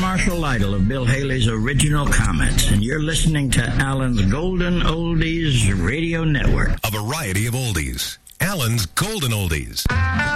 Marshall Lytle of Bill Haley's Original Comments, and you're listening to Alan's Golden Oldies Radio Network. A variety of oldies. Alan's Golden Oldies.